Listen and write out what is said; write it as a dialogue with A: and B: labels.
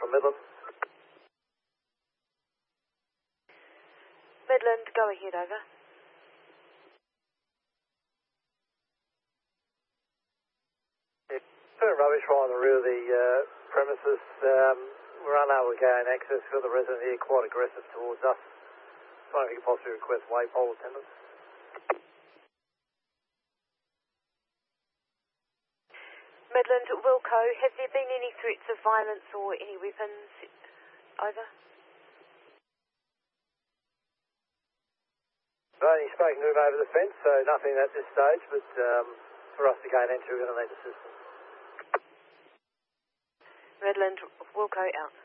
A: from Midland.
B: Midland, go ahead, over.
A: Rubbish right on the rear of the premises. We're unable to gain access for the resident here, quite aggressive towards us. So if you could possibly request waypole attendance.
B: Midland, Wilco, has there been any threats of violence or any weapons? Over.
A: I've only spoken to him over the fence, so nothing at this stage, but for us to gain entry, we're going to need assistance.
B: Midland, Wilco out.